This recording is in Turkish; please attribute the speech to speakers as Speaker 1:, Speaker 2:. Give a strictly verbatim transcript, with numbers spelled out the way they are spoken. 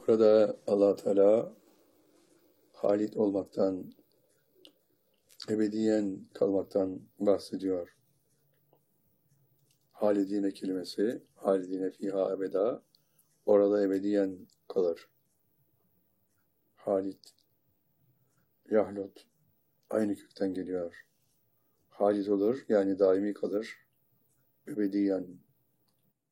Speaker 1: Burada Allah Teala halit olmaktan, ebediyen kalmaktan bahsediyor. Halidine kelimesi, halidine fiha ebeda, orada ebediyen kalır. Halit, yahlut, aynı kökten geliyor. Halit olur, yani daimi kalır, ebediyen